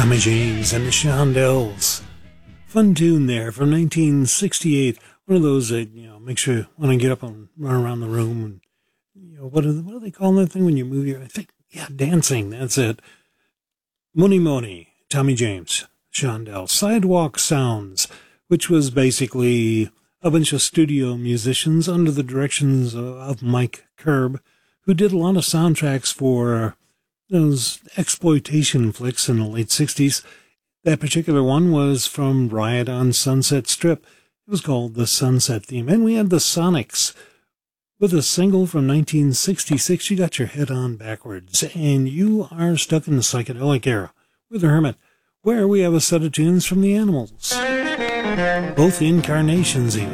Tommy James and the Shondells. Fun tune there from 1968. One of those that, makes you want to get up and run around the room. And, what do they call that thing when you move your, dancing. That's it. Money Money, Tommy James, Shondells. Sidewalk Sounds, which was basically a bunch of studio musicians under the directions of Mike Curb, who did a lot of soundtracks for those exploitation flicks in the late 60s. That particular one was from Riot on Sunset Strip. It was called The Sunset Theme. And we had the Sonics with a single from 1966, You Got Your Head On Backwards. And you are stuck in the psychedelic era with the Hermit, where we have a set of tunes from the Animals. Both incarnations even.